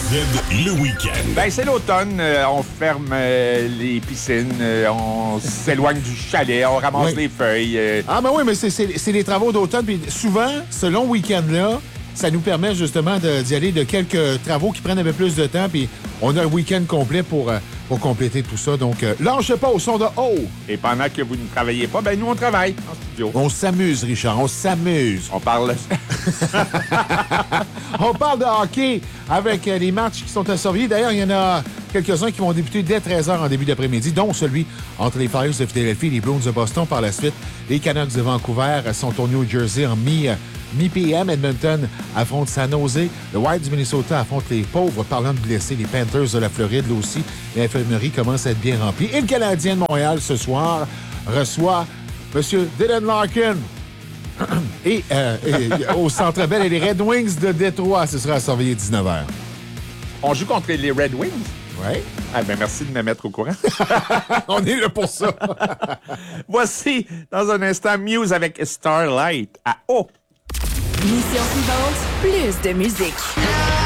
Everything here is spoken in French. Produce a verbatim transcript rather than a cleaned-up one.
Z, le week-end. Ben, c'est l'automne. Euh, on ferme euh, les piscines. Euh, on s'éloigne du chalet. On ramasse Oui. les feuilles. euh. Ah, ben oui, mais c'est, c'est, c'est les travaux d'automne. Puis souvent, ce long week-end-là, ça nous permet justement de, d'y aller de quelques travaux qui prennent un peu plus de temps. Puis on a un week-end complet pour, euh, pour compléter tout ça. Donc, euh, lâche pas au son de haut. Et pendant que vous ne travaillez pas, ben, nous, on travaille en studio. On s'amuse, Richard. On s'amuse. On parle... On parle de hockey avec euh, les matchs qui sont à surveiller. D'ailleurs, il y en a quelques-uns qui vont débuter dès treize heures en début d'après-midi, dont celui entre les Flyers de Philadelphie et les Bruins de Boston. Par la suite, les Canucks de Vancouver sont au New Jersey en mi, euh, mi-P M. Edmonton affronte San Jose. Le Wild du Minnesota affronte les pauvres. Parlant de blessés, les Panthers de la Floride, là aussi. L'infirmerie commence à être bien remplie. Et le Canadien de Montréal, ce soir, reçoit M. Dylan Larkin. Et, euh, et au Centre Bell et les Red Wings de Détroit, ce sera à surveiller dix-neuf heures. On joue contre les Red Wings? Oui. Ah ben merci de me mettre au courant. On est là pour ça. Voici, dans un instant, Muse avec Starlight à O. Mission suivante, plus de musique.